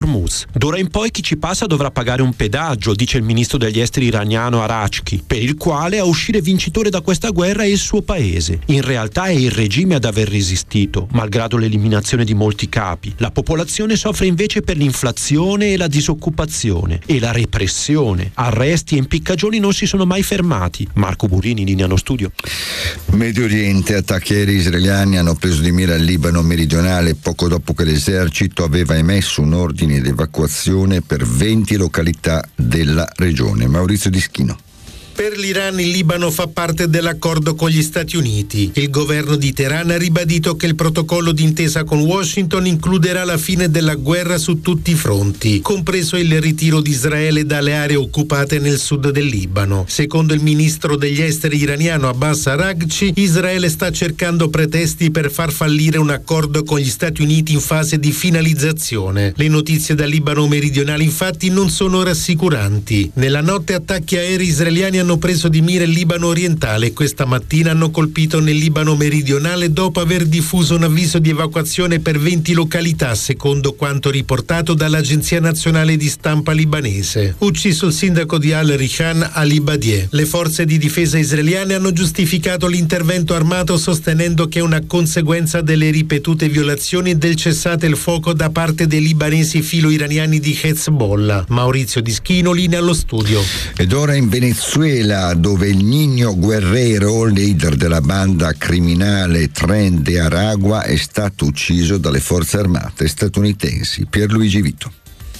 Hormuz. D'ora in poi chi ci passa dovrà pagare un pedaggio, dice il ministro degli esteri iraniano Arachchi, per il quale a uscire vincitore da questa guerra è il suo paese. In realtà è il regime ad aver resistito, malgrado l'eliminazione di molti capi. La popolazione soffre invece per l'inflazione e la disoccupazione e la repressione. Arresti e impiccagioni non si sono mai fermati. Marco Burini, linea allo studio. Medio Oriente, attacchi aerei israeliani hanno preso di mira il Libano meridionale poco dopo che l'esercito aveva emesso un ordine di evacuazione per 20 località della regione. Maurizio Dischino. Per l'Iran il Libano fa parte dell'accordo con gli Stati Uniti. Il governo di Teheran ha ribadito che il protocollo d'intesa con Washington includerà la fine della guerra su tutti i fronti, compreso il ritiro di Israele dalle aree occupate nel sud del Libano. Secondo il ministro degli esteri iraniano Abbas Araghchi, Israele sta cercando pretesti per far fallire un accordo con gli Stati Uniti in fase di finalizzazione. Le notizie dal Libano meridionale infatti non sono rassicuranti. Nella notte attacchi aerei israeliani hanno preso di mira il Libano orientale e questa mattina hanno colpito nel Libano meridionale dopo aver diffuso un avviso di evacuazione per 20 località, secondo quanto riportato dall'Agenzia Nazionale di Stampa libanese. Ucciso il sindaco di Al-Rihan Ali Badieh. Le forze di difesa israeliane hanno giustificato l'intervento armato sostenendo che è una conseguenza delle ripetute violazioni del cessate il fuoco da parte dei libanesi filo-iraniani di Hezbollah. Maurizio Dischino, linea allo studio. Ed ora in Venezuela, dove il Niño Guerrero, leader della banda criminale Tren de Aragua, è stato ucciso dalle forze armate statunitensi. Pierluigi Vito.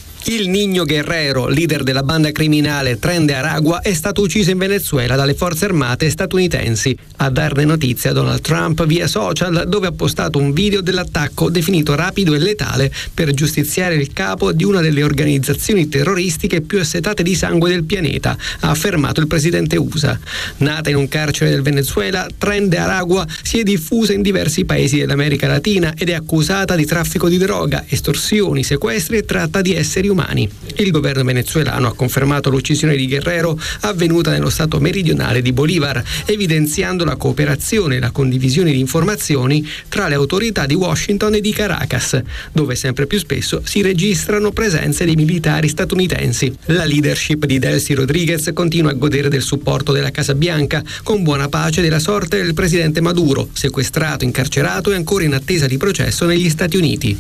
Il Niño Guerrero, leader della banda criminale Tren de Aragua, è stato ucciso in Venezuela dalle forze armate statunitensi. A darne notizia Donald Trump via social, dove ha postato un video dell'attacco definito rapido e letale per giustiziare il capo di una delle organizzazioni terroristiche più assetate di sangue del pianeta, ha affermato il presidente USA. Nata in un carcere del Venezuela, Tren de Aragua si è diffusa in diversi paesi dell'America Latina ed è accusata di traffico di droga, estorsioni, sequestri e tratta di esseri umani. Il governo venezuelano ha confermato l'uccisione di Guerrero avvenuta nello stato meridionale di Bolívar, evidenziando la cooperazione e la condivisione di informazioni tra le autorità di Washington e di Caracas, dove sempre più spesso si registrano presenze di militari statunitensi. La leadership di Delcy Rodriguez continua a godere del supporto della Casa Bianca, con buona pace della sorte del presidente Maduro, sequestrato, incarcerato e ancora in attesa di processo negli Stati Uniti.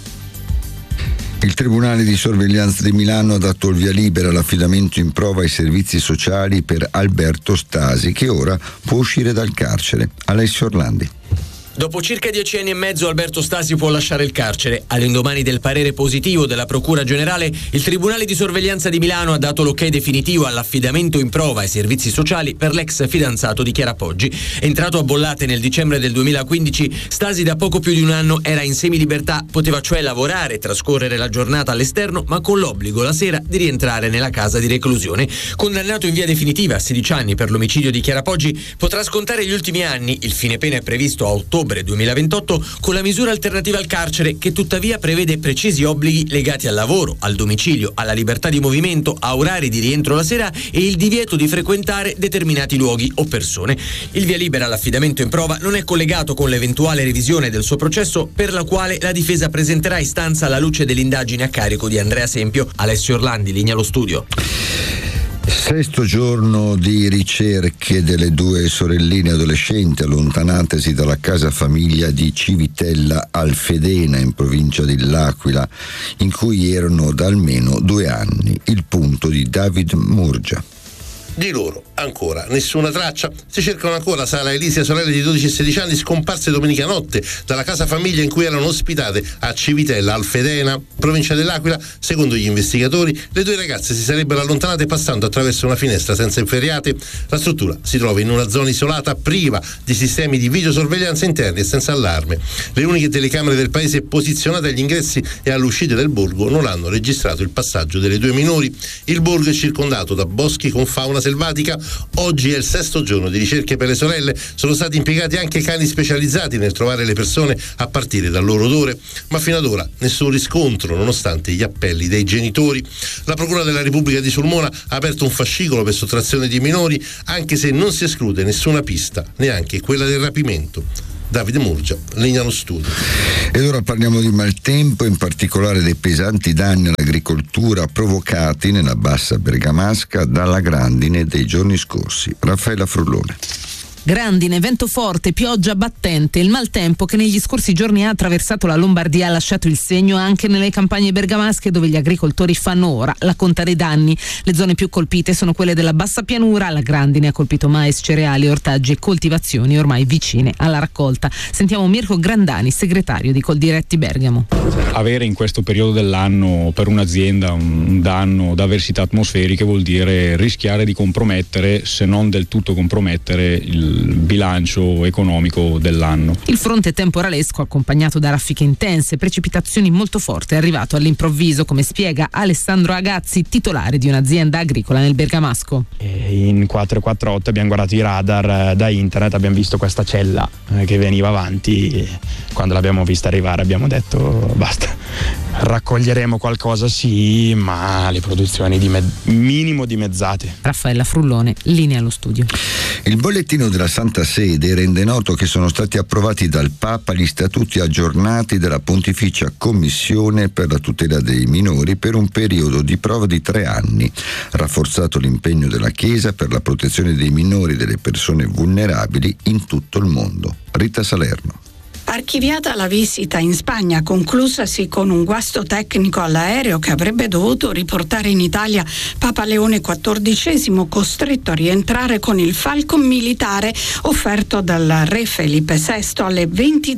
Il Tribunale di Sorveglianza di Milano ha dato il via libera all'affidamento in prova ai servizi sociali per Alberto Stasi, che ora può uscire dal carcere. Alessio Orlandi. Dopo circa 10 anni e mezzo Alberto Stasi può lasciare il carcere. All'indomani del parere positivo della Procura Generale, il Tribunale di Sorveglianza di Milano ha dato l'ok definitivo all'affidamento in prova ai servizi sociali per l'ex fidanzato di Chiara Poggi. Entrato a Bollate nel dicembre del 2015, Stasi da poco più di un anno era in semilibertà, poteva cioè lavorare e trascorrere la giornata all'esterno, ma con l'obbligo la sera di rientrare nella casa di reclusione. Condannato in via definitiva a 16 anni per l'omicidio di Chiara Poggi, potrà scontare gli ultimi anni. Il fine pena è previsto a ottobre 2028 con la misura alternativa al carcere, che tuttavia prevede precisi obblighi legati al lavoro, al domicilio, alla libertà di movimento, a orari di rientro la sera e il divieto di frequentare determinati luoghi o persone. Il via libera all'affidamento in prova non è collegato con l'eventuale revisione del suo processo, per la quale la difesa presenterà istanza alla luce dell'indagine a carico di Andrea Sempio. Alessio Orlandi, linea allo studio. Sesto giorno di ricerche delle due sorelline adolescenti allontanatesi dalla casa famiglia di Civitella Alfedena in provincia dell'Aquila, in cui erano da almeno 2 anni. Il punto di David Murgia. Di loro ancora nessuna traccia. Si cercano ancora Sara Elisia, sorelle di 12 e 16 anni, scomparse domenica notte dalla casa famiglia in cui erano ospitate a Civitella Alfedena, provincia dell'Aquila. Secondo gli investigatori, le due ragazze si sarebbero allontanate passando attraverso una finestra senza inferriate. La struttura si trova in una zona isolata, priva di sistemi di videosorveglianza interni e senza allarme. Le uniche telecamere del paese posizionate agli ingressi e all'uscita del borgo non hanno registrato il passaggio delle due minori. Il borgo è circondato da boschi con fauna selvatica. Oggi è il 6° giorno di ricerche per le sorelle. Sono stati impiegati anche cani specializzati nel trovare le persone a partire dal loro odore, ma fino ad ora nessun riscontro nonostante gli appelli dei genitori. La Procura della Repubblica di Sulmona ha aperto un fascicolo per sottrazione di minori, anche se non si esclude nessuna pista, neanche quella del rapimento. Davide Murgia, Legnano Studio. Ed ora parliamo di maltempo, in particolare dei pesanti danni all'agricoltura provocati nella bassa bergamasca dalla grandine dei giorni scorsi. Raffaella Frullone. Grandine, vento forte, pioggia battente, il maltempo che negli scorsi giorni ha attraversato la Lombardia ha lasciato il segno anche nelle campagne bergamasche, dove gli agricoltori fanno ora la conta dei danni. Le zone più colpite sono quelle della bassa pianura. La grandine ha colpito mais, cereali, ortaggi e coltivazioni ormai vicine alla raccolta. Sentiamo Mirko Grandani, segretario di Coldiretti Bergamo. Avere in questo periodo dell'anno per un'azienda un danno da avversità atmosferiche vuol dire rischiare di compromettere, se non del tutto compromettere, il bilancio economico dell'anno. Il fronte temporalesco, accompagnato da raffiche intense e precipitazioni molto forti, è arrivato all'improvviso, come spiega Alessandro Agazzi, titolare di un'azienda agricola nel Bergamasco. In 448 abbiamo guardato i radar da internet, abbiamo visto questa cella che veniva avanti. Quando l'abbiamo vista arrivare abbiamo detto basta, raccoglieremo qualcosa sì, ma le produzioni minimo dimezzate. Raffaella Frullone, linea allo studio. Il bollettino della Santa Sede rende noto che sono stati approvati dal Papa gli statuti aggiornati della Pontificia Commissione per la tutela dei minori per un periodo di prova di 3 anni, rafforzato l'impegno della Chiesa per la protezione dei minori e delle persone vulnerabili in tutto il mondo. Rita Salerno. Archiviata la visita in Spagna, conclusasi con un guasto tecnico all'aereo che avrebbe dovuto riportare in Italia Papa Leone XIV, costretto a rientrare con il Falcon militare offerto dal re Felipe VI alle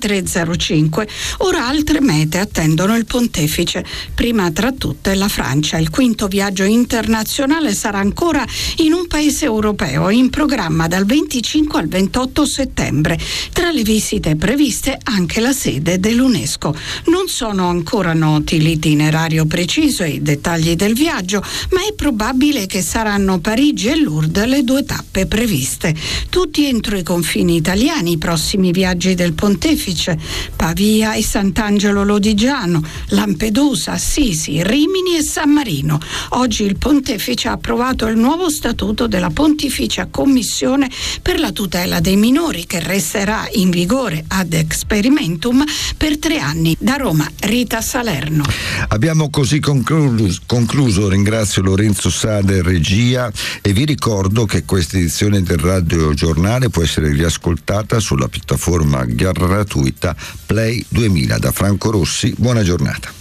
23:05. Ora altre mete attendono il pontefice, prima tra tutte la Francia. Il 5° viaggio internazionale sarà ancora in un paese europeo, in programma dal 25 al 28 settembre. Tra le visite previste anche la sede dell'UNESCO. Non sono ancora noti l'itinerario preciso e i dettagli del viaggio, ma è probabile che saranno Parigi e Lourdes le 2 tappe previste. Tutti entro i confini italiani i prossimi viaggi del pontefice: Pavia e Sant'Angelo Lodigiano, Lampedusa, Assisi, Rimini e San Marino. Oggi il pontefice ha approvato il nuovo statuto della Pontificia Commissione per la tutela dei minori, che resterà in vigore ad experimentum per 3 anni. Da Roma, Rita Salerno. Abbiamo così concluso. Ringrazio Lorenzo Sade, regia, e vi ricordo che questa edizione del Radio Giornale può essere riascoltata sulla piattaforma gratuita Play 2000. Da Franco Rossi, buona giornata.